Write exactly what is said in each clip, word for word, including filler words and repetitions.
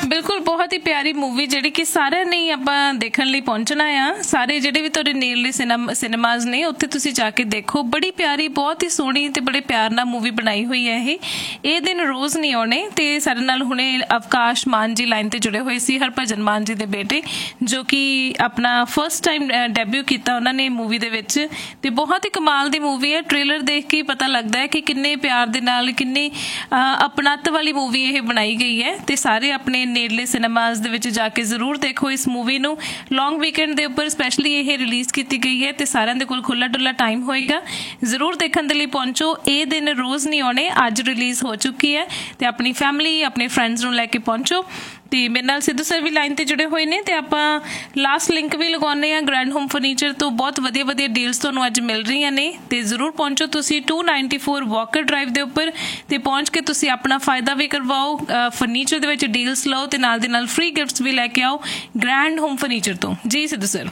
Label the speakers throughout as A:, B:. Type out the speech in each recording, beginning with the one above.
A: ਬਿਲਕੁਲ ਬਹੁਤ ਹੀ ਪਿਆਰੀ ਮੂਵੀ ਜਿਹੜੀ ਕਿ ਸਾਰਿਆਂ ਨੇ ਆਪਾਂ ਦੇਖਣ ਲਈ ਪਹੁੰਚਣਾ ਆ। ਸਾਰੇ ਜਿਹੜੇ ਵੀ ਤੁਹਾਡੇ ਨੇੜਲੇ ਸਿਨੇਮਾ ਸਿਨੇਮਾਜ਼ ਨੇ ਉੱਥੇ ਤੁਸੀਂ ਜਾ ਕੇ ਦੇਖੋ। ਬੜੀ ਪਿਆਰੀ, ਬਹੁਤ ਹੀ ਸੋਹਣੀ ਤੇ ਬੜੇ ਪਿਆਰ ਨਾਲ ਮੂਵੀ ਬਣਾਈ ਹੋਈ ਹੈ। ਇਹ ਇਹ ਦਿਨ ਰੋਜ਼ ਨਹੀਂ ਆਉਣੇ। ਤੇ ਸਾਡੇ ਨਾਲ ਹੁਣੇ ਅਵਕਾਸ਼ ਮਾਨ ਜੀ ਲਾਈਨ ਤੇ ਜੁੜੇ ਹੋਏ ਸੀ, ਹਰਭਜਨ ਮਾਨ ਜੀ ਦੇ ਬੇਟੇ, ਜੋ ਕਿ ਆਪਣਾ ਫਸਟ ਟਾਈਮ ਡੈਬਿਊ ਕੀਤਾ ਉਹਨਾਂ ਨੇ ਮੂਵੀ ਦੇ ਵਿੱਚ। ਤੇ ਬਹੁਤ ਹੀ ਕਮਾਲ ਦੀ ਮੂਵੀ ਹੈ। ਟ੍ਰੇਲਰ ਦੇਖ ਕੇ ਪਤਾ ਲੱਗਦਾ ਹੈ ਕਿ ਕਿੰਨੇ ਪਿਆਰ ਦੇ ਨਾਲ, ਕਿੰਨੀ ਆਪਣੱਤ ਵਾਲੀ ਮੂਵੀ ਇਹ ਬਣਾਈ ਗਈ ਹੈ। ਤੇ ਸਾਰੇ ਆਪਣੇ ਨੇੜਲੇ ਸਿਨੇਮਾਜ਼ ਦੇ ਵਿੱਚ ਜਾ ਕੇ ਜ਼ਰੂਰ ਦੇਖੋ ਇਸ ਮੂਵੀ ਨੂੰ। ਲੌਂਗ ਵੀਕਐਂਡ ਦੇ ਉੱਪਰ ਸਪੈਸ਼ਲੀ ਇਹ ਰਿਲੀਜ਼ ਕੀਤੀ ਗਈ ਹੈ ਤੇ ਸਾਰਿਆਂ ਦੇ ਕੋਲ ਖੁੱਲਾ ਡੁੱਲਾ ਟਾਈਮ ਹੋਏਗਾ, ਜ਼ਰੂਰ ਦੇਖਣ ਦੇ ਲਈ ਪਹੁੰਚੋ। ਇਹ ਦਿਨ ਰੋਜ਼ ਨਹੀਂ ਆਉਣੇ ਅੱਜ ਰਿਲੀਜ਼ ਹੋ ਚੁੱਕੀ ਹੈ ਤੇ ਆਪਣੀ ਫੈਮਿਲੀ, ਆਪਣੇ ਫਰੈਂਡਸ ਨੂੰ ਲੈ ਕੇ ਪਹੁੰਚੋ। ਤੇ ਮੇਰੇ ਨਾਲ ਸਿੱਧੂ ਸਰ ਵੀ ਲਾਈਨ ਤੇ ਜੁੜੇ ਹੋਏ ਨੇ ਤੇ ਆਪਾਂ ਲਾਸਟ ਲਿੰਕ ਵੀ ਲਗਾਉਂਦੇ ਹਾਂ। ਗ੍ਰੈਂਡ ਹੋਮ ਫਰਨੀਚਰ ਤੋਂ ਬਹੁਤ ਵਧੀਆ ਵਧੀਆ ਡੀਲਸ ਤੁਹਾਨੂੰ ਅੱਜ ਮਿਲ ਰਹੀਆਂ ਨੇ ਤੇ ਜ਼ਰੂਰ ਪਹੁੰਚੋ ਤੁਸੀਂ to ninety four Walker drive ਦੇ ਉੱਪਰ ਤੇ ਪਹੁੰਚ ਕੇ ਤੁਸੀਂ ਆਪਣਾ ਫਾਇਦਾ ਵੀ ਕਰਵਾਓ। ਫਰਨੀਚਰ ਦੇ ਵਿੱਚ ਡੀਲਸ ਲਓ ਤੇ ਨਾਲ ਦੇ ਨਾਲ ਫ੍ਰੀ ਗਿਫਟਸ ਵੀ ਲੈ ਕੇ ਆਓ ਗ੍ਰੈਂਡ ਹੋਮ ਫਰਨੀਚਰ ਤੋਂ। ਜੀ ਸਿੱਧੂ ਸਰ।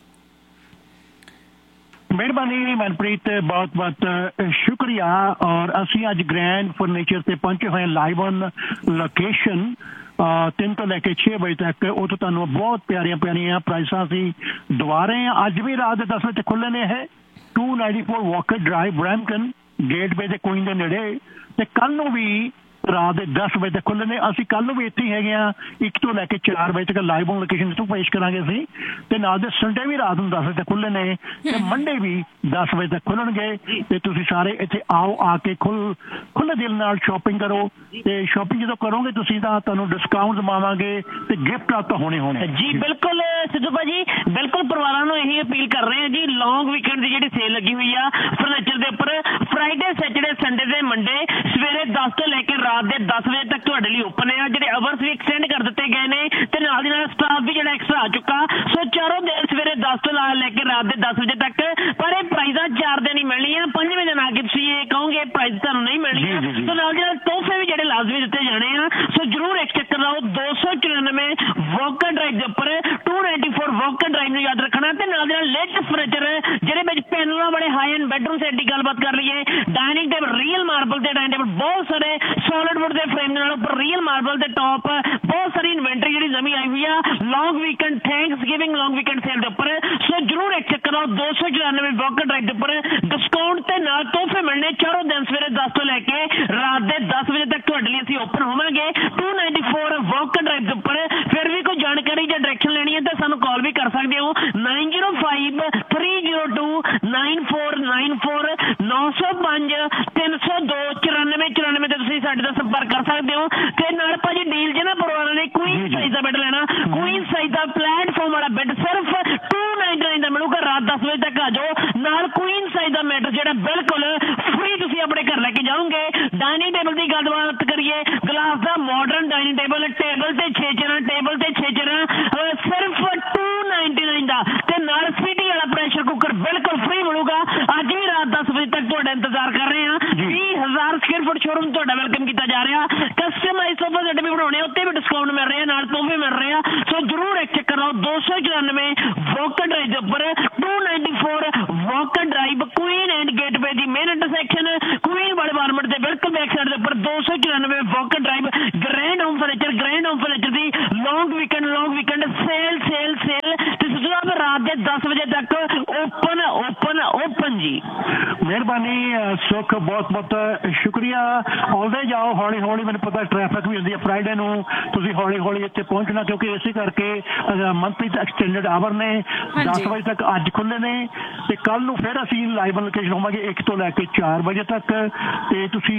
B: ਮਿਹਰਬਾਨੀ ਮਨਪ੍ਰੀਤ, ਬਹੁਤ ਬਹੁਤ ਸ਼ੁਕਰੀਆ। ਔਰ ਅਸੀਂ ਅੱਜ ਗ੍ਰੈਂਡ ਫਰਨੀਚਰ ਤੇ ਪਹੁੰਚੇ ਹੋਏ ਲਾਈਵ ਔਨ ਲੋਕੇਸ਼ਨ ਤਿੰਨ ਤੋਂ ਲੈ ਕੇ ਛੇ ਵਜੇ ਤੱਕ। ਉੱਥੋਂ ਤੁਹਾਨੂੰ ਬਹੁਤ ਪਿਆਰੀਆਂ ਪਿਆਰੀਆਂ ਪ੍ਰਾਈਸਾਂ ਅਸੀਂ ਦਵਾ ਰਹੇ ਹਾਂ। ਅੱਜ ਵੀ ਰਾਤ ਦੇ ਦਸ ਵਜੇ ਖੁੱਲ੍ਹੇ ਨੇ ਇਹ to ninety four Walker drive Brampton gateway ਦੇ ਕੁਈਨ ਦੇ ਨੇੜੇ। ਤੇ ਕੱਲ ਨੂੰ ਵੀ ਰਾਤ ਦੇ ਦਸ ਵਜੇ ਤੱਕ ਖੁੱਲ੍ਹੇ ਨੇ। ਅਸੀਂ ਕੱਲ ਨੂੰ ਵੀ ਇੱਥੇ ਹੀ ਹੈਗੇ ਹਾਂ ਇੱਕ ਤੋਂ ਲੈ ਕੇ ਚਾਰ ਵਜੇ ਤੱਕ ਲਾਈਵ ਔਨ ਲੋਕੇਸ਼ਨ ਤੋਂ ਪੇਸ਼ ਕਰਾਂਗੇ ਅਸੀਂ। ਤੇ ਨਾਲ ਦੇ ਸੰਡੇ ਵੀ ਰਾਤ ਨੂੰ ਦਸ ਵਜੇ ਤੱਕ ਖੁੱਲ੍ਹੇ ਨੇ ਤੇ ਮੰਡੇ ਵੀ ਦਸ ਵਜੇ ਤੱਕ ਖੁੱਲ੍ਹਣਗੇ। ਤੇ ਤੁਸੀਂ ਸਾਰੇ ਇੱਥੇ ਆਓ, ਆ ਕੇ ਖੁੱਲ ਖੁੱਲ੍ਹੇ ਦਿਲ ਨਾਲ ਸ਼ੋਪਿੰਗ ਕਰੋ। ਤੇ ਸ਼ੋਪਿੰਗ ਜਦੋਂ ਕਰੋਗੇ ਤੁਸੀਂ ਤਾਂ ਤੁਹਾਨੂੰ ਡਿਸਕਾਊਂਟ ਦਵਾਵਾਂਗੇ ਤੇ ਗਿਫਟ ਆ ਤਾਂ ਹੋਣੇ ਹੋਣੇ।
C: ਜੀ ਬਿਲਕੁਲ ਸਿੱਧੂ ਭਾਜੀ, ਬਿਲਕੁਲ ਪਰਿਵਾਰਾਂ ਨੂੰ ਇਹੀ ਅਪੀਲ ਕਰ ਰਹੇ ਹਾਂ ਜੀ। ਲੌਂਗ ਵੀਕਐਂਡ ਦੀ ਜਿਹੜੀ ਸੇਲ ਲੱਗੀ ਹੋਈ ਆ ਫਰਨੀਚਰ ਦੇ ਉੱਪਰ, ਫਰਾਈਡੇ, ਸੈਟਰਡੇ, ਸੰਡੇ ਤੇ ਮੰਡੇ ਸਵੇਰੇ ਦਸ ਤੋਂ ਲੈ ਕੇ ਰਾਤ ਦੇ ਦਸ ਵਜੇ ਤੱਕ ਤੁਹਾਡੇ ਲਈ ਓਪਨ ਆ। ਜਿਹੜੇ ਅਵਰਸ ਵੀ ਐਕਸਟੈਂਡ ਕਰ ਦਿੱਤੇ ਗਏ ਨੇ ਤੇ ਨਾਲ ਦੀ ਨਾਲ ਸਟਾਫ ਵੀ ਜਿਹੜਾ ਐਕਸਟਰਾ ਆ ਚੁੱਕਾ। ਸੋ ਚਾਰੋਂ ਦਿਨ ਸਵੇਰੇ ਦਸ ਤੋਂ ਲੈ ਕੇ ਰਾਤ ਦੇ ਦਸ ਵਜੇ ਤੱਕ। ਪਰ ਇਹ ਪ੍ਰਾਈਜ਼ਾਂ ਚਾਰ ਦਿਨ ਹੀ ਮਿਲਣੀਆਂ, ਪੰਜਵੇਂ ਦਿਨ ਆ ਕੇ ਤੁਸੀਂ ਇਹ ਕਹੋਗੇ ਪ੍ਰਾਈਜ਼ ਤੁਹਾਨੂੰ ਨਹੀਂ ਮਿਲਣੀਆਂ। ਸੋ ਨਾਲ ਦੀ ਨਾਲ ਤੋਹਫੇ ਵੀ ਜਿਹੜੇ ਲਾਜ਼ਮੀ ਦਿੱਤੇ ਜਾਣੇ ਆ। ਸੋ ਜ਼ਰੂਰ ਇੱਕ ਚੱਕਰ ਲਾਓ ਦੋ ਸੌ ਚੁਰਾਨਵੇਂ ਵਾਕਰ ਡਰਾਈਵ ਦੇ ਉੱਪਰ to ninety four Walker drive ਨੂੰ ਯਾਦ ਰੱਖਣਾ। ਤੇ ਨਾਲ ਦੀ ਨਾਲ ਲੇਟੈਸਟ ਫਰਨੀਚਰ ਜਿਹੜੇ ਵਿੱਚ ਪੈਨਲਾਂ ਵਾਲੇ ਹਾਈ ਐਂਡ ਬੈਡਰੂਮ ਸੈਟ ਦੀ ਗੱਲਬਾਤ ਕਰ ਲਈਏ। ਡਾਈਨਿੰਗ ਟੇਬਲ ਰੀਅਲ ਮਾਰਬਲ ਤੇ ਡਾਈਨਿੰਗ ਟੇਬਲ ਬਹੁਤ ਸਾਰੇ ਸੋਲਿਡ ਵੁੱਡ ਦੇ ਫਰੇਮ ਦੇ ਨਾਲ ਉੱਪਰ ਰੀਅਲ ਮਾਰਬਲ ਦੇ ਟੌਪ ਬਹੁਤ ਸਾਰੀ ਇਨਵੈਂਟਰੀ ਜਿਹੜੀ ਨਵੀਂ ਆਈ ਹੋਈ ਆ ਲੌਂਗ ਵੀਕਐਂਡ ਥੈਂਕਸ ਗਿਵਿੰਗ ਲੌਂਗ ਵੀਕਐਂਡ ਸੇਲ ਦੇ ਉੱਪਰ। ਸੋ ਜ਼ਰੂਰ ਇੱਕ ਚੱਕਰ ਆਓ ਦੋ ਸੌ ਚੁਰਾਨਵੇਂ ਵਾਕਰ ਡਰਾਈਵ ਦੇ ਉੱਪਰ। ਡਿਸਕਾਊਂਟ ਤੇ ਨਾਲ ਤੋਹਫੇ ਮਿਲਣੇ ਚਾਰੋਂ ਦਿਨ ਸਵੇਰੇ ਦਸ ਤੋਂ ਲੈ ਕੇ ਰਾਤ ਦੇ ਦਸ ਵਜੇ ਤੱਕ ਤੁਹਾਡੇ ਲਈ ਅਸੀਂ ਓਪਨ ਹੋਵਾਂਗੇ to ninety four Walker drive ਦੇ ਉੱਪਰ। ਫਿਰ ਵੀ ਕੋਈ ਜਾਣਕਾਰੀ ਜਾਂ ਡਾਇਰੈਕਸ਼ਨ ਲੈਣੀ ਹੈ ਤਾਂ ਸਾਨੂੰ ਕਾਲ ਵੀ ਕਰ ਸਕਦੇ ਹੋ nine zero five three zero two nine four nine four ਨੌ ਸੌ ਪੰਜ ਤਿੰਨ ਸੌ ਦੋ ਚੁਰਾਨਵੇਂ ਚੁਰਾਨਵੇਂ ਤੇ ਤੁਸੀਂ ਸਾਡੇ ਨਾਲ ਸੰਪਰਕ ਕਰ ਸਕਦੇ ਹੋ। ਤੇ ਨਾਲ ਭਾਜੀ ਡੀਲ ਜੇ ਨਾ ਪਰਿਵਾਰਾਂ ਨੇ ਕੁਈਨ ਸਾਈਜ਼ ਦਾ ਬੈੱਡ ਲੈਣਾ, ਕੁਈਨ ਸਾਈਜ਼ ਦਾ ਪਲੇਟਫਾਰਮ ਵਾਲਾ ਬੈੱਡ ਸਿਰਫ ਟੂ ਨਾਈਨਟੀ ਨਾਈਨ ਦਾ ਮਿਲੂਗਾ। ਰਾਤ ਦਸ ਵਜੇ ਤੱਕ ਆ ਜਾਓ। ਨਾਲ ਕੁਈਨ ਸਾਈਜ਼ ਦਾ ਮੈਟਰ ਜਿਹੜਾ ਬਿਲਕੁਲ ਫ੍ਰੀ ਤੁਸੀਂ ਆਪਣੇ ਘਰ ਲੈ ਕੇ ਜਾਓਗੇ। ਡਾਈਨਿੰਗ ਟੇਬਲ ਦੀ ਗੱਲਬਾਤ ਕਰੀਏ, ਗਲਾਸ ਦਾ ਮਾਡਰਨ ਡਾਈਨਿੰਗ ਟੇਬਲ, ਟੇਬਲ ਤੇ ਛੇ ਚੇਅਰਾਂ, ਟੇਬਲ ਤੇ ਛੇ ਚੇਅਰਾਂ ਸਿਰਫ ਟੂ ਨਾਈਨਟੀ ਨਾਈਨ ਦਾ। ਤੇ ਨਾਲ ਸੀਟੀ ਵਾਲਾ ਪ੍ਰੈਸ਼ਰ ਕੁੱਕਰ ਬਿਲਕੁਲ ਫ੍ਰੀ ਮਿਲੂਗਾ। ਅੱਜ ਵੀ ਰਾਤ ਦਸ ਵਜੇ ਤੱਕ ਤੁਹਾਡਾ ਇੰਤਜ਼ਾਰ ਕਰ ਰਹੇ ਹਾਂ। ਵੀਹ ਹਜ਼ਾਰ ਸਕੁਅਰ ਫੁੱਟ ਸ਼ੋਰੂਮ ਤੁਹਾਡਾ ਵੈਲਕਮ ਕੀਤਾ ਜਾ ਰਿਹਾ। ਕਸਟਮਾਈਜ਼ ਸੋਫਾ ਸੈੱਟ ਵੀ ਬਣਾਉਣੇ, ਉੱਤੇ ਵੀ ਡਿਸਕਾਊਂਟ ਮਿਲ ਰਿਹਾ, ਨਾਲ ਤੋਹਫੇ ਮਿਲ ਰਹੇ ਆ। ਸੋ ਜ਼ਰੂਰ ਇੱਕ ਚੱਕਰ ਆਓ ਦੋ ਸੌ ਚੁਰਾਨਵੇਂ ਵਾਕਰ ਡਰਾਈਵ ਦੇ ਉੱਪਰ to ninety four Walker drive Queen and gateway the main intersection Queen ਵਾਲੇ ਮਾਰਕੀਟ ਦੇ ਬਿਲਕੁਲ ਬੈਕ ਸਾਈਡ ਦੇ ਉੱਪਰ ਦੋ ਸੌ ਚੁਰਾਨਵੇਂ Walker drive grand home furniture. Grand home furniture ਦੀ ਲੌਂਗ ਵੀਕਐਂਡ ਲੌਂਗ ਵੀਕਐਂਡ ਸੇਲ ਸੇਲ ਸੇਲ ਤੇ ਸਿੱਧੂ ਰਾਤ ਦੇ ਦਸ ਵਜੇ ਤੱਕ ਓਪਨ ਓਪਨ ਓਪਨ। ਜੀ
B: ਮਿਹਰਬਾਨੀ ਸੁੱਖ, ਬਹੁਤ ਬਹੁਤ ਸ਼ੁਕਰੀਆ। ਆਉਂਦੇ ਜਾਓ ਹੌਲੀ ਹੌਲੀ। ਮੈਨੂੰ ਪਤਾ ਟ੍ਰੈਫਿਕ ਵੀ ਹੁੰਦੀ ਹੈ ਫਰਾਈਡੇ ਨੂੰ, ਤੁਸੀਂ ਹੌਲੀ ਹੌਲੀ ਇੱਥੇ ਪਹੁੰਚਣਾ ਕਿਉਂਕਿ ਇਸੇ ਕਰਕੇ ਮੰਥਲੀ ਐਕਸਟੈਂਡਡ ਆਵਰ ਨੇ। ਦਸ ਵਜੇ ਤੱਕ ਅੱਜ ਖੁੱਲ੍ਹੇ ਨੇ ਤੇ ਕੱਲ ਨੂੰ ਫਿਰ ਅਸੀਂ ਲਾਈਵ ਲੋਕੇਸ਼ਨ ਹੋਵਾਂਗੇ ਇੱਕ ਤੋਂ ਲੈ ਕੇ ਚਾਰ ਵਜੇ ਤੱਕ। ਤੇ ਤੁਸੀਂ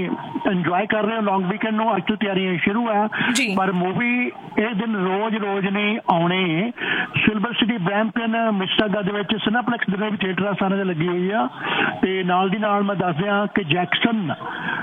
B: ਇੰਜੋਏ ਕਰ ਰਹੇ ਹੋ ਲੌਂਗ ਵੀਕਐਂਡ ਨੂੰ। ਅੱਜ ਤੋਂ ਤਿਆਰੀਆਂ ਸ਼ੁਰੂ ਆ ਪਰ ਮੂਵੀ ਇਹ ਦਿਨ ਰੋਜ਼ ਰੋਜ਼ ਨਹੀਂ ਆਉਣੇ। ਸਿਲਵਰ ਸਿਟੀ ਬਰੈਂਪਟਨ ਮਿਸਟਰਗਾ ਦੇ ਵਿੱਚ ਸਿਨੇਪਲੈਕਸ ਦੇ ਵੀ ਥੀਏਟਰ ਆ ਸਾਰਿਆਂ ਦੇ ਲੱਗੀ ਹੋਈ ਆ। ਤੇ ਨਾਲ ਦੀ ਨਾਲ ਮੈਂ ਦੱਸ ਦਿਆਂ ਕਿ ਜੈਕਸਨ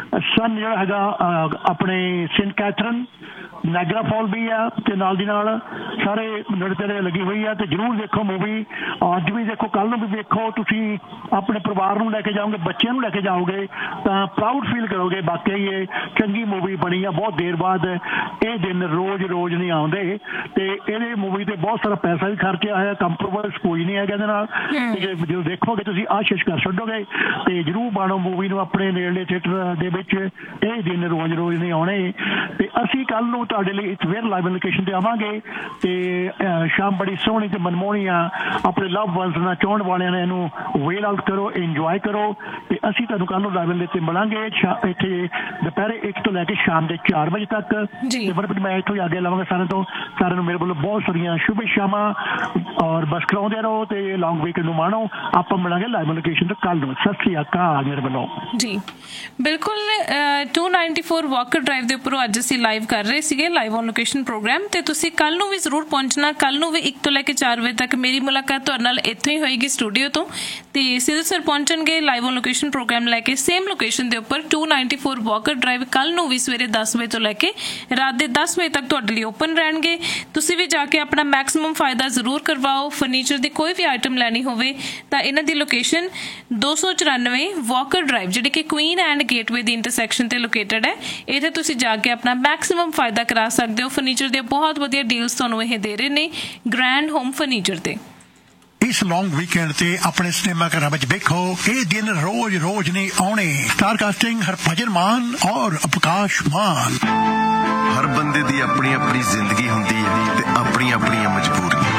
B: ਸਨ ਜਿਹੜਾ ਹੈਗਾ ਆਪਣੇ ਸੇਂਟ ਕੈਥਰਨ ਨਾਇਗਰਾ ਫਾਲ ਵੀ ਆ ਤੇ ਨਾਲ ਦੀ ਨਾਲ ਸਾਰੇ ਨੇੜੇ ਤੇੜੇ ਲੱਗੀ ਹੋਈ ਆ। ਤੇ ਜ਼ਰੂਰ ਦੇਖੋ ਮੂਵੀ, ਅੱਜ ਵੀ ਦੇਖੋ, ਕੱਲ ਨੂੰ ਵੀ ਦੇਖੋ। ਤੁਸੀਂ ਆਪਣੇ ਪਰਿਵਾਰ ਨੂੰ ਲੈ ਕੇ ਜਾਓਗੇ, ਬੱਚਿਆਂ ਨੂੰ ਲੈ ਕੇ ਜਾਓਗੇ ਤਾਂ ਪ੍ਰਾਊਡ ਫੀਲ ਕਰੋਗੇ ਵਾਕਈ ਇਹ ਚੰਗੀ ਮੂਵੀ ਬਣੀ ਆ। ਬਹੁਤ ਦੇਰ ਬਾਅਦ ਇਹ ਦਿਨ ਰੋਜ਼ ਰੋਜ਼ ਨਹੀਂ ਆਉਂਦੇ ਤੇ ਇਹਦੇ ਮੂਵੀ ਤੇ ਬਹੁਤ ਸਾਰਾ ਪੈਸਾ ਵੀ ਖਰਚਿਆ ਹੋਇਆ। ਕੰਪਰੋਮਾਈਜ਼ ਕੋਈ ਨਹੀਂ ਹੈਗਾ ਇਹਦੇ ਨਾਲ। ਜਦੋਂ ਦੇਖੋਗੇ ਤੁਸੀਂ ਆਸ਼ੀਸ਼ ਕਰ ਛੱਡੋਗੇ। ਤੇ ਜ਼ਰੂਰ ਬਾਣੋ ਮੂਵੀ ਨੂੰ ਆਪਣੇ ਨੇੜਲੇ ਥੀਏਟਰ ਦੇ ਵਿੱਚ ਇਹ ਦਿਨ ਰੋਜ਼ ਰੋਜ਼ ਨਹੀਂ ਆਉਣੇ ਤੇ ਅਸੀਂ ਕੱਲ ਨੂੰ ਤੁਹਾਡੇ ਲਈ ਇੱਕ ਫਿਰ ਲਾਈਵ ਲੋਕੇਸ਼ਨ ਤੇ ਆਵਾਂਗੇ ਤੇ ਸ਼ਾਮ ਬੜੀ ਸੋਹਣੀ ਤੇ ਮਨਮੋਹਣੀ ਆ ਆਪਣੇ ਲਵ ਵਨਸ ਨਾਲ ਚਾਹੁਣ ਵਾਲਿਆਂ ਨੇ ਇਹਨੂੰ ਵੇਲ ਆਊਟ ਕਰੋ ਇੰਜੋਏ ਕਰੋ ਤੇ ਅਸੀਂ ਤੁਹਾਨੂੰ ਕੱਲ ਨੂੰ ਲਾਈਵ ਤੇ ਮਿਲਾਂਗੇ ਇੱਥੇ ਦੁਪਹਿਰੇ ਇੱਕ ਤੋਂ ਲੈ ਕੇ ਸ਼ਾਮ ਦੇ ਚਾਰ ਵਜੇ ਤੱਕ ਤੇ ਬਰਬਰ ਮੈਂ ਇੱਥੋਂ ਅੱਗੇ ਲਵਾਂਗਾ ਸਾਰਿਆਂ ਤੋਂ ਸਾਰਿਆਂ ਨੂੰ ਮੇਰੇ ਵੱਲੋਂ ਬਹੁਤ ਸਾਰੀਆਂ ਸ਼ੁਭ ਸ਼ਾਮਾਂ ਔਰ ਬਸ ਕਰਾਉਂਦੇ ਰਹੋ ਤੇ ਲੌਂਗ ਵੀਕਐਂਡ ਨੂੰ ਮਾਣੋ ਆਪਾਂ ਮਿਲਾਂਗੇ ਲਾਈਵ ਲੋਕੇਸ਼ਨ ਤੇ ਕੱਲ ਨੂੰ ਸਤਿ ਸ਼੍ਰੀ ਅਕਾਲ ਮੇਰੇ ਵੱਲੋਂ
A: ਜੀ ਬਿਲਕੁਲ to ninety four Walker drive ਦੇ ਉੱਪਰੋਂ ਅੱਜ ਅਸੀਂ ਲਾਈਵ ਕਰ ਰਹੇ ਸੀਗੇ ਲਾਈਵ ਔਨ ਲੋਕੇਸ਼ਨ ਪ੍ਰੋਗਰਾਮ ਤੇ ਤੁਸੀਂ ਕੱਲ ਨੂੰ ਵੀ ਜ਼ਰੂਰ ਪਹੁੰਚਣਾ ਕੱਲ ਨੂੰ ਵੀ ਇੱਕ ਤੋਂ ਲੈ ਕੇ ਚਾਰ ਵਜੇ ਤੱਕ ਮੇਰੀ ਮੁਲਾਕਾਤ ਤੁਹਾਡੇ ਨਾਲ ਇੱਥੋਂ ਹੀ ਹੋਏਗੀ ਸਟੂਡੀਓ ਤੋਂ ਤੇ Sidhu sir ਪਹੁੰਚਣਗੇ live on location programme ਲੈ ਕੇ ਸੇਮ ਲੋਕੇਸ਼ਨ ਦੇ ਉੱਪਰ to ninety four Walker drive ਕੱਲ ਨੂੰ ਵੀ ਸਵੇਰੇ ਦਸ ਵਜੇ ਤੋਂ ਲੈ ਕੇ ਰਾਤ ਦੇ ਦਸ ਵਜੇ ਤੱਕ ਤੁਹਾਡੇ ਲਈ ਓਪਨ ਰਹਿਣਗੇ ਤੁਸੀਂ ਵੀ ਜਾ ਕੇ ਆਪਣਾ ਮੈਕਸਿਮਮ ਫਾਇਦਾ ਜ਼ਰੂਰ ਕਰਵਾਓ ਫਰਨੀਚਰ ਦੀ ਕੋਈ ਵੀ ਆਈਟਮ ਲੈਣੀ ਹੋਵੇ ਤਾਂ ਇਹਨਾਂ ਦੀ ਲੋਕੇਸ਼ਨ ਦੋ ਸੌ ਚੁਰਾਨਵੇਂ ਵਾਕਰ ਡਰਾਈਵ ਜਿਹੜੀ ਕਿ Queen and gateway the intersection ਤੇ ਲੋਕੇਟਡ ਹੈ ਇੱਥੇ ਤੁਸੀਂ ਜਾ ਕੇ ਆਪਣਾ ਮੈਕਸਿਮਮ ਫਾਇਦਾ ਕਰਾ ਸਕਦੇ ਹੋ ਫਰਨੀਚਰ ਦੇ ਬਹੁਤ ਵਧੀਆ ਡੀਲਸ ਤੁਹਾਨੂੰ ਇਹ ਦੇ ਰਹੇ ਨੇ ਗ੍ਰੈਂਡ ਹੋਮ ਫਰਨੀਚਰ ਤੇ
D: ਇਸ ਲੌਂਗ ਵੀਕਐਂਡ ਤੇ ਆਪਣੇ ਸਿਨੇਮਾ ਘਰਾਂ ਵਿੱਚ ਵੇਖੋ ਇਹ ਦਿਨ ਰੋਜ਼ ਰੋਜ਼ ਨਹੀਂ ਆਉਣੇ ਸਟਾਰ ਕਾਸਟਿੰਗ ਹਰਭਜਨ ਮਾਨ ਔਰ ਅਵਕਾਸ਼ ਮਾਨ
E: ਹਰ ਬੰਦੇ ਦੀ ਆਪਣੀ ਆਪਣੀ ਜ਼ਿੰਦਗੀ ਹੁੰਦੀ ਹੈ ਤੇ ਆਪਣੀ ਆਪਣੀਆਂ ਮਜਬੂਰੀਆਂ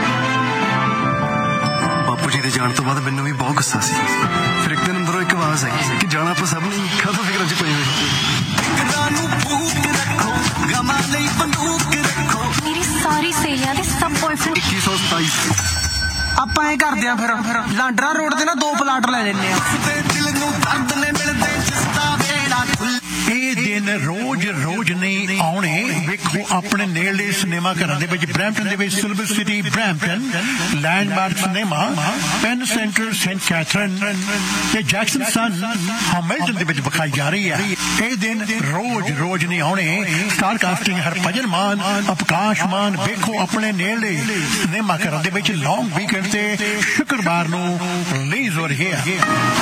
E: ਬਾਪੂ ਜੀ ਦੇ ਜਾਣ ਤੋਂ ਬਾਅਦ ਮੈਨੂੰ ਵੀ ਬਹੁਤ ਗੁੱਸਾ ਸੀ ਫਿਰ ਇੱਕ ਦਿਨ ਅੰਦਰੋਂ ਇੱਕ ਆਵਾਜ਼ ਆਈ ਕਿ ਜਾਣਾ ਆਪਾਂ ਸਭ ਨੇ ਕਾਹਦੋਂ ਫਿਕਰਾਂ 'ਚ ਪਏ ਹੋਏ ਨੂੰ ਭੂਕ ਰੱਖੋ ਗਮਾਂ ਲਈ ਬੰਦੂਕ ਰੱਖੋ
F: ਮੇਰੀ ਸਾਰੀ ਸਹੇਲੀਆਂ ਦੇ ਸਭ ਬॉयਫ੍ਰੈਂਡ
E: ਇੱਕੀ ਸੌ ਸਤਾਈ
G: ਆਪਾਂ ਐ ਕਰਦੇ ਆ ਫਿਰ ਫਿਰ ਲਾਂਡਰਾ ਰੋਡ ਤੇ ਨਾ ਦੋ ਪਲਾਟ ਲੈ ਲੈਨੇ ਆ
E: ਦਿਲ ਨੂੰ ਦਰਦ ਨੇ ਮਿਲਦੇ ਜਿਸ ਦਾ ਵੇੜਾ
D: ਇਹ ਦਿਨ ਰੋਜ਼ ਰੋਜ਼ ਨਹੀਂ ਆਉਣੇ ਵੇਖੋ ਆਪਣੇ ਨੇੜਲੇ ਸਿਨੇਮਾ ਘਰਾਂ ਦੇ ਵਿੱਚ ਬਰੈਂਪਟਨ ਦੇ ਵਿੱਚ silver city Brampton landmark cinema PAN centre Saint ਕੈਥਰਨ ਤੇ ਜੈਕਸਨ ਸਨ ਹੈਮਿਲਟਨ ਦੇ ਵਿੱਚ ਵਿਖਾਈ ਜਾ ਰਹੀ ਹੈ ਇਹ ਦਿਨ ਰੋਜ਼ ਰੋਜ਼ ਨਹੀਂ ਆਉਣੇ ਸਟਾਰ ਕਾਸਟਿੰਗ ਹਰਭਜਨ ਮਾਨ ਅਵਕਾਸ਼ ਮਾਨ ਵੇਖੋ ਆਪਣੇ ਨੇੜਲੇ ਸਿਨੇਮਾ ਘਰਾਂ ਦੇ ਵਿੱਚ ਲੌਂਗ ਵੀਕਐਂਡ ਤੇ ਸ਼ੁੱਕਰਵਾਰ ਨੂੰ ਰਿਲੀਜ਼ ਹੋ ਰਹੀ ਹੈ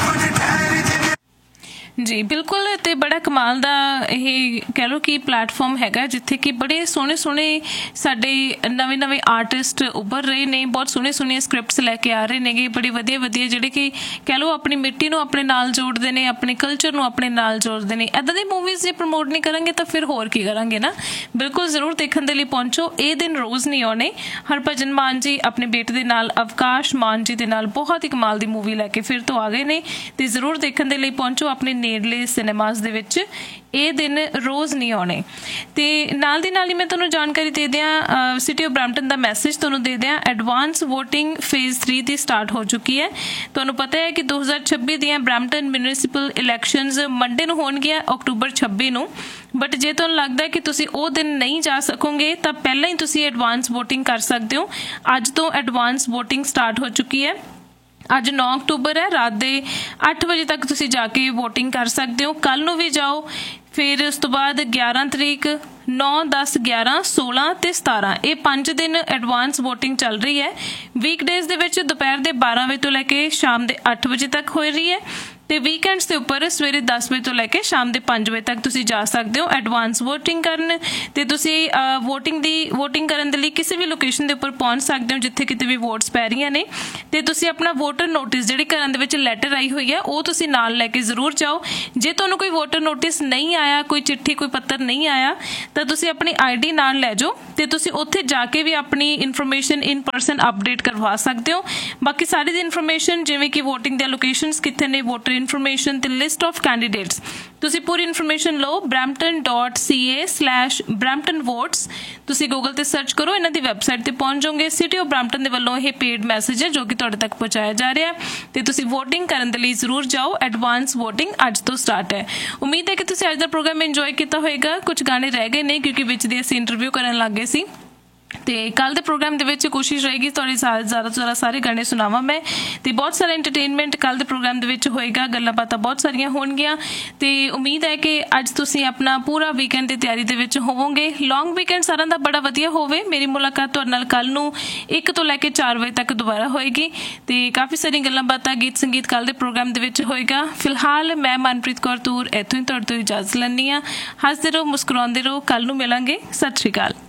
A: ਜੀ ਬਿਲਕੁਲ ਤੇ ਬੜਾ ਕਮਾਲ ਦਾ ਇਹ ਕਹਿ ਲਓ ਕਿ ਪਲੇਟਫਾਰਮ ਹੈਗਾ ਜਿੱਥੇ ਕਿ ਬੜੇ ਸੋਹਣੇ ਸੋਹਣੇ ਸਾਡੇ ਨਵੇਂ ਨਵੇਂ ਆਰਟਿਸਟ ਉੱਭਰ ਰਹੇ ਨੇ ਬਹੁਤ ਸੋਹਣੇ ਸੋਹਣੇ ਸਕ੍ਰਿਪਟਸ ਲੈ ਕੇ ਆ ਰਹੇ ਨੇਗੇ ਬੜੇ ਵਧੀਆ ਵਧੀਆ ਜਿਹੜੇ ਕਿ ਕਹਿ ਲਓ ਆਪਣੀ ਮਿੱਟੀ ਨੂੰ ਆਪਣੇ ਨਾਲ ਜੋੜਦੇ ਨੇ ਆਪਣੇ ਕਲਚਰ ਨੂੰ ਆਪਣੇ ਨਾਲ ਜੋੜਦੇ ਨੇ ਇੱਦਾਂ ਦੀ ਮੂਵੀਜ਼ ਜੇ ਪ੍ਰਮੋਟ ਨਹੀਂ ਕਰਾਂਗੇ ਤਾਂ ਫਿਰ ਹੋਰ ਕੀ ਕਰਾਂਗੇ ਨਾ ਬਿਲਕੁਲ ਜ਼ਰੂਰ ਦੇਖਣ ਦੇ ਲਈ ਪਹੁੰਚੋ ਇਹ ਦਿਨ ਰੋਜ਼ ਨਹੀਂ ਆਉਣੇ ਹਰਭਜਨ ਮਾਨ ਜੀ ਆਪਣੇ ਬੇਟੇ ਦੇ ਨਾਲ ਅਵਕਾਸ਼ ਮਾਨ ਜੀ ਦੇ ਨਾਲ ਬਹੁਤ ਹੀ ਕਮਾਲ ਦੀ ਮੂਵੀ ਲੈ ਕੇ ਫਿਰ ਤੋਂ ਆ ਗਏ ਨੇ ਤੇ ਜ਼ਰੂਰ ਦੇਖਣ ਦੇ ਲਈ ਪਹੁੰਚੋ ਆਪਣੇ ਨੇੜਲੇ ਸਿਨੇਮਾਸ ਦੇ ਵਿੱਚ ਇਹ ਦਿਨ ਰੋਜ਼ ਨਹੀਂ ਆਉਣੇ ਤੇ ਨਾਲ ਦੀ ਨਾਲ ਹੀ ਮੈਂ ਤੁਹਾਨੂੰ ਜਾਣਕਾਰੀ ਦੇ ਦਿਆਂ city of Brampton the message ਤੁਹਾਨੂੰ ਦੇ ਦਿਆਂ ਐਡਵਾਂਸ ਵੋਟਿੰਗ ਫੇਜ਼ ਥ੍ਰੀ ਦੀ ਸਟਾਰਟ ਹੋ ਚੁੱਕੀ ਹੈ ਤੁਹਾਨੂੰ ਪਤਾ ਹੈ ਕਿ ਦੋ ਹਜ਼ਾਰ ਛੱਬੀ ਦੀਆਂ ਬਰੈਂਪਟਨ ਮਿਊਨਿਸਿਪਲ ਇਲੈਕਸ਼ਨਸ ਮੰਡੇ ਨੂੰ ਹੋਣਗੀਆਂ ਅਕਤੂਬਰ ਛੱਬੀ ਨੂੰ ਬਟ ਜੇ ਤੁਹਾਨੂੰ ਲੱਗਦਾ ਕਿ ਤੁਸੀਂ ਉਹ ਦਿਨ ਨਹੀਂ ਜਾ ਸਕੋਗੇ ਤਾਂ ਪਹਿਲਾਂ ਹੀ ਤੁਸੀਂ ਐਡਵਾਂਸ ਵੋਟਿੰਗ ਕਰ ਸਕਦੇ ਹੋ ਅੱਜ ਤੋਂ ਐਡਵਾਂਸ ਵੋਟਿੰਗ ਸਟਾਰਟ ਹੋ ਚੁੱਕੀ ਹੈ ਅੱਜ ਨੌ ਅਕਤੂਬਰ ਹੈ ਰਾਤ ਦੇ ਅੱਠ ਵਜੇ ਤੱਕ ਤੁਸੀਂ ਜਾ ਕੇ ਵੋਟਿੰਗ ਕਰ ਸਕਦੇ ਹੋ ਕੱਲ ਨੂੰ ਵੀ ਜਾਓ ਫਿਰ ਉਸ ਤੋਂ ਬਾਅਦ ਗਿਆਰਾਂ ਤਰੀਕ ਨੌ ਦਸ ਗਿਆਰਾਂ ਸੋਲਾਂ ਤੇ ਸਤਾਰਾਂ ਇਹ ਪੰਜ ਦਿਨ ਐਡਵਾਂਸ ਵੋਟਿੰਗ ਚੱਲ ਰਹੀ ਹੈ ਵੀਕਡੇਜ਼ ਦੇ ਵਿੱਚ ਦੁਪਹਿਰ ਦੇ ਬਾਰਾਂ ਵਜੇ ਤੋਂ ਲੈ ਕੇ ਸ਼ਾਮ ਦੇ ਅੱਠ ਵਜੇ ਤੱਕ ਹੋ ਰਹੀ ਹੈ ਤੇ ਵੀਕਐਂਡਸ ਦੇ ਉੱਪਰ ਸਵੇਰੇ ਦਸ ਵਜੇ ਤੋਂ ਲੈ ਕੇ ਸ਼ਾਮ ਦੇ ਪੰਜ ਵਜੇ ਤੱਕ ਤੁਸੀਂ ਜਾ ਸਕਦੇ ਹੋ ਐਡਵਾਂਸ ਵੋਟਿੰਗ ਕਰਨ ਤੇ ਤੁਸੀਂ ਵੋਟਿੰਗ ਦੀ ਵੋਟਿੰਗ ਕਰਨ ਦੇ ਲਈ ਕਿਸੇ ਵੀ ਲੋਕੇਸ਼ਨ ਦੇ ਉੱਪਰ ਪਹੁੰਚ ਸਕਦੇ ਹੋ ਜਿੱਥੇ ਕਿਤੇ ਵੀ ਵੋਟਸ ਪੈ ਰਹੀਆਂ ਨੇ ਤੇ ਤੁਸੀਂ ਆਪਣਾ ਵੋਟਰ ਨੋਟਿਸ ਜਿਹੜੀ ਘਰਾਂ ਦੇ ਵਿੱਚ ਲੈਟਰ ਆਈ ਹੋਈ ਹੈ ਉਹ ਤੁਸੀਂ ਨਾਲ ਲੈ ਕੇ ਜ਼ਰੂਰ ਜਾਓ ਜੇ ਤੁਹਾਨੂੰ ਕੋਈ ਵੋਟਰ ਨੋਟਿਸ ਨਹੀਂ ਆਇਆ ਕੋਈ ਚਿੱਠੀ ਕੋਈ ਪੱਤਰ ਨਹੀਂ ਆਇਆ ਤਾਂ ਤੁਸੀਂ ਆਪਣੀ ਆਈਡੀ ਨਾਲ ਲੈ ਜਾਓ ਤੇ ਤੁਸੀਂ ਉੱਥੇ ਜਾ ਕੇ ਵੀ ਆਪਣੀ ਇਨਫੋਰਮੇਸ਼ਨ ਇਨ ਪਰਸਨ ਅਪਡੇਟ ਕਰਵਾ ਸਕਦੇ ਹੋ ਬਾਕੀ ਸਾਰੀ ਦੀ ਇਨਫੋਰਮੇਸ਼ਨ ਜਿਵੇਂ ਕਿ ਵੋਟਿੰਗ ਦੀਆਂ ਲੋਕੇਸ਼ਨਸ ਕਿੱਥੇ ਨੇ ਵੋਟਰ ਇਨਫੋਰਮੇਸ਼ਨ ਤੇ ਲਿਸਟ ਆਫ ਕੈਂਡੀਡੇਟਸ ਤੁਸੀਂ ਪੂਰੀ ਇਨਫੋਰਮੇਸ਼ਨ ਲਓ brampton dot c a slash brampton votes ਤੁਸੀਂ ਗੂਗਲ ਤੇ ਸਰਚ ਕਰੋ ਇਹਨਾਂ ਦੀ ਵੈਬਸਾਈਟ ਤੇ ਪਹੁੰਚ ਜਾਓਗੇ ਸਿਟੀ ਆਫ ਬਰੈਂਪਟਨ ਦੇ ਵੱਲੋਂ ਇਹ ਪੇਡ ਮੈਸੇਜ ਹੈ ਜੋ ਕਿ ਤੁਹਾਡੇ ਤੱਕ ਪਹੁੰਚਾਇਆ ਜਾ ਰਿਹਾ ਤੇ ਤੁਸੀਂ ਵੋਟਿੰਗ ਕਰਨ ਦੇ ਲਈ ਜ਼ਰੂਰ ਜਾਓ ਐਡਵਾਂਸ ਵੋਟਿੰਗ ਅੱਜ ਤੋਂ ਸਟਾਰਟ ਹੈ ਉਮੀਦ ਹੈ ਕਿ ਤੁਸੀਂ ਅੱਜ ਦਾ ਪ੍ਰੋਗਰਾਮ ਇੰਜੋਏ ਕੀਤਾ ਹੋਵੇਗਾ ਕੁਝ ਗਾਣੇ ਰਹਿ ਗਏ ਨੇ ਕਿਉਂਕਿ ਵਿੱਚ ਦੀ ਅਸੀਂ ਇੰਟਰਵਿਊ ਕਰਨ ਲੱਗ ਗਏ ਸੀ ਤੇ ਕੱਲ ਦੇ ਪ੍ਰੋਗਰਾਮ ਦੇ ਵਿੱਚ ਕੋਸ਼ਿਸ਼ ਰਹੇਗੀ ਤੁਹਾਡੀ ਜ਼ਿਆਦਾ ਤੋਂ ਜ਼ਿਆਦਾ ਸਾਰੇ ਗਾਣੇ ਸੁਣਾਵਾਂ ਮੈਂ ਤੇ ਬਹੁਤ ਸਾਰਾ ਐਂਟਰਟੇਨਮੈਂਟ ਕੱਲ ਦੇ ਪ੍ਰੋਗਰਾਮ ਦੇ ਵਿੱਚ ਹੋਏਗਾ ਗੱਲਾਂ ਬਾਤਾਂ ਬਹੁਤ ਸਾਰੀਆਂ ਹੋਣਗੀਆਂ ਤੇ ਉਮੀਦ ਹੈ ਕਿ ਅੱਜ ਤੁਸੀਂ ਆਪਣਾ ਪੂਰਾ ਵੀਕਐਂਡ ਦੀ ਤਿਆਰੀ ਦੇ ਵਿੱਚ ਹੋਵੋਗੇ ਲੌਂਗ ਵੀਕਐਂਡ ਸਾਰਿਆਂ ਦਾ ਬੜਾ ਵਧੀਆ ਹੋਵੇ ਮੇਰੀ ਮੁਲਾਕਾਤ ਤੁਹਾਡੇ ਨਾਲ ਕੱਲ ਨੂੰ ਇੱਕ ਤੋਂ ਲੈ ਕੇ ਚਾਰ ਵਜੇ ਤੱਕ ਦੁਬਾਰਾ ਹੋਏਗੀ ਤੇ ਕਾਫੀ ਸਾਰੀਆਂ ਗੱਲਾਂ ਬਾਤਾਂ ਗੀਤ ਸੰਗੀਤ ਕੱਲ ਦੇ ਪ੍ਰੋਗਰਾਮ ਦੇ ਵਿੱਚ ਹੋਏਗਾ ਫਿਲਹਾਲ ਮੈਂ ਮਨਪ੍ਰੀਤ ਕੌਰ ਤੂਰ ਇੱਥੋਂ ਹੀ ਤੁਹਾਡੇ ਤੋਂ ਇਜਾਜ਼ਤ ਲੈਂਦੀ ਹਾਂ ਹੱਸਦੇ ਰਹੋ ਮੁਸਕਰਾਉਂਦੇ ਰਹੋ ਕੱਲ ਨੂੰ ਮਿਲਾਂਗੇ ਸਤਿ ਸ਼੍ਰੀ ਅਕਾਲ